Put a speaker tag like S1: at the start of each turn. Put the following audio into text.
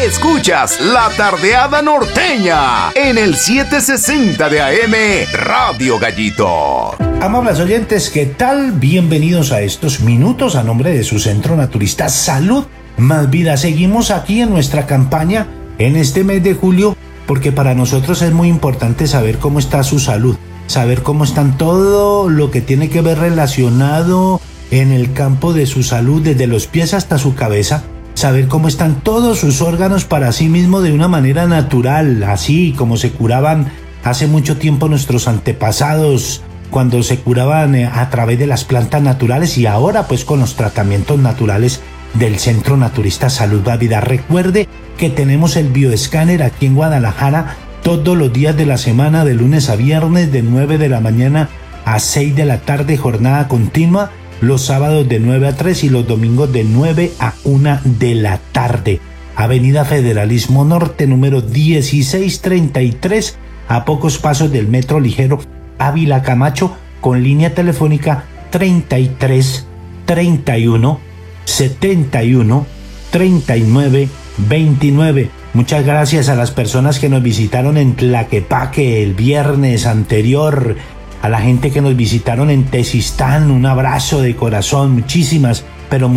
S1: Escuchas La Tardeada Norteña en el 760 de AM Radio Gallito.
S2: Amables oyentes, ¿qué tal? Bienvenidos a estos minutos a nombre de su Centro Naturista Salud Más Vida. Seguimos aquí en nuestra campaña en este mes de julio porque para nosotros es muy importante saber cómo está su salud, saber cómo están todo lo que tiene que ver relacionado en el campo de su salud, desde los pies hasta su cabeza, saber cómo están todos sus órganos para sí mismo de una manera natural, así como se curaban hace mucho tiempo nuestros antepasados, cuando se curaban a través de las plantas naturales, y ahora pues con los tratamientos naturales del Centro Naturista Salud Más Vida. Recuerde que tenemos el bioescáner aquí en Guadalajara todos los días de la semana, de lunes a viernes, de 9 de la mañana a 6 de la tarde, jornada continua, los sábados de 9 a 3 y los domingos de 9 a 1 de la tarde. Avenida Federalismo Norte, número 1633, a pocos pasos del Metro Ligero Ávila Camacho, con línea telefónica 33 31 71 39 29. Muchas gracias a las personas que nos visitaron en Tlaquepaque el viernes anterior, a la gente que nos visitaron en Tezistán, un abrazo de corazón, muchísimas, pero